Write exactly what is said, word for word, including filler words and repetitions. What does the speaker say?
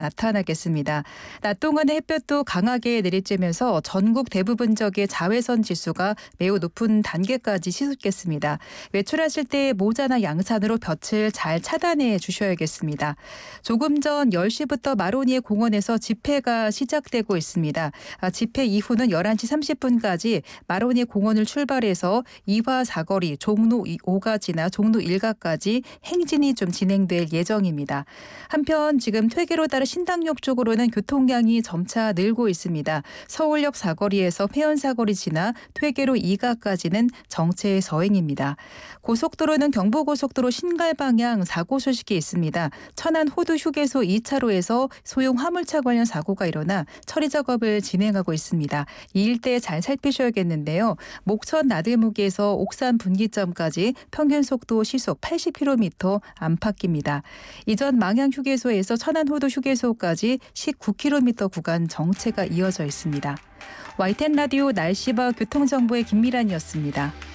나타나겠습니다. 낮 동안의 햇볕도 강하게 내리쬐면서 전국 대부분 지역의 자외선 지수가 매우 높은 단계까지 치솟겠습니다. 외출하실 때 모자나 양산으로 볕을 잘 차단해 주셔야겠습니다. 조금 전 열 시부터 마로니에 공원에서 집회가 시작되고 있습니다. 집회 이후는 열한 시 삼십 분까지 마로니에 공원을 출발해서 이화 사거리, 종로 오가 지나 종로 일가까지 행진이 좀 진행될 예정입니다. 한편 지금 퇴계로 따라 신당역 쪽으로는 교통량이 점차 늘고 있습니다. 서울역 사거리에서 회원사거리 지나 퇴계로 이가까지는 정체 서행입니다. 고속도로는 경부고속도로 신갈 방향 사고 소식이 있습니다. 천안 호두 휴게소 이 차로에서 소형 화물차 관련 사고가 일어나 처리 작업을 진행하고 있습니다. 이 일대 잘 살피셔야겠는데요. 목천 나들목에서 옥산 분기점까지 평균 속도 시속 팔십 킬로미터 안팎입니다. 이전 망양 휴게소에서 천안 호두 휴게소까지 십구 킬로미터 구간 정체가 이어져 있습니다. 와이텐 라디오 날씨와 교통정보의 김미란이었습니다.